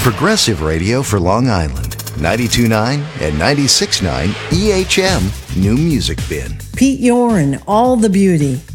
Progressive radio for Long Island. 92.9 and 96.9 EHM New Music Bin. Pete Yor and All the Beauty.